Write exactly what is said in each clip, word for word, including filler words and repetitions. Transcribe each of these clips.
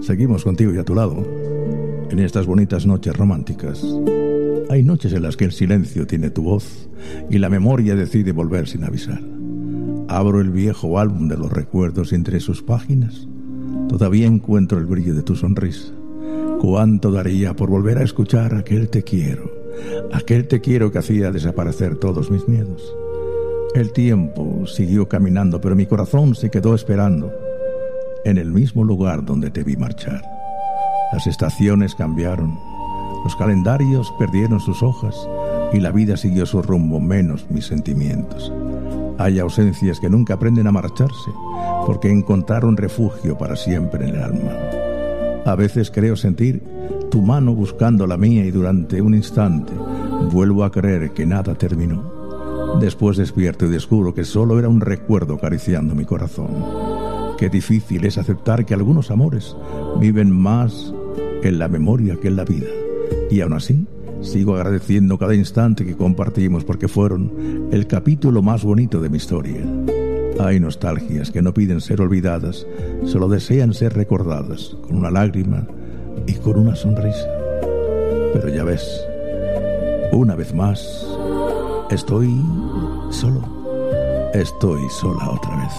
Seguimos contigo y a tu lado, en estas bonitas noches románticas. Hay noches en las que el silencio tiene tu voz y la memoria decide volver sin avisar. Abro el viejo álbum de los recuerdos y entre sus páginas todavía encuentro el brillo de tu sonrisa. Cuánto daría por volver a escuchar aquel te quiero, aquel te quiero que hacía desaparecer todos mis miedos. El tiempo siguió caminando, pero mi corazón se quedó esperando en el mismo lugar donde te vi marchar. Las estaciones cambiaron, los calendarios perdieron sus hojas y la vida siguió su rumbo, menos mis sentimientos. Hay ausencias que nunca aprenden a marcharse porque encontraron refugio para siempre en el alma. A veces creo sentir tu mano buscando la mía y durante un instante vuelvo a creer que nada terminó. Después despierto y descubro que solo era un recuerdo acariciando mi corazón. Qué difícil es aceptar que algunos amores viven más en la memoria que en la vida. Y aún así, sigo agradeciendo cada instante que compartimos porque fueron el capítulo más bonito de mi historia. Hay nostalgias que no piden ser olvidadas, solo desean ser recordadas, con una lágrima y con una sonrisa. Pero ya ves, una vez más, estoy solo. Estoy sola otra vez.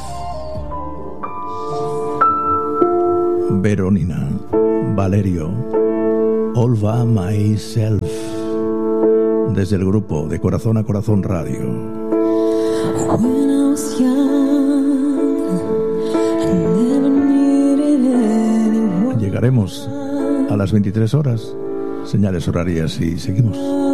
Verónica, Valerio, All by Myself, desde el grupo de Corazón a Corazón Radio. Llegaremos a las veintitrés horas, señales horarias, y seguimos.